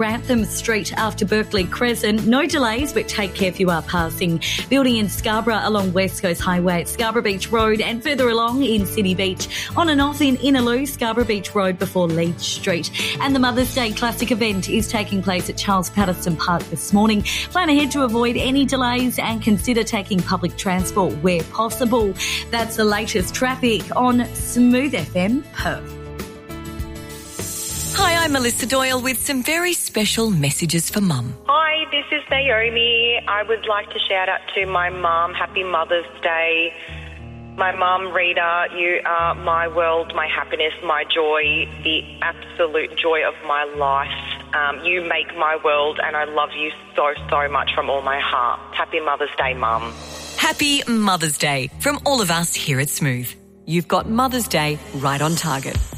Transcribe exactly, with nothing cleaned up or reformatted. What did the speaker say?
Grantham Street after Berkeley Crescent. No delays, but take care if you are passing. Building in Scarborough along West Coast Highway at Scarborough Beach Road, and further along in City Beach. On and off in Innaloo, Scarborough Beach Road before Leeds Street. And the Mother's Day Classic event is taking place at Charles Patterson Park this morning. Plan ahead to avoid any delays and consider taking public transport where possible. That's the latest traffic on Smooth F M Perth. Hi, I'm Melissa Doyle with some very special messages for Mum. Hi, this is Naomi. I would like to shout out to my mum. Happy Mother's Day. My mum, Rita, you are my world, my happiness, my joy, the absolute joy of my life. Um, you make my world, and I love you so, so much from all my heart. Happy Mother's Day, Mum. Happy Mother's Day from all of us here at Smooth. You've got Mother's Day right on target.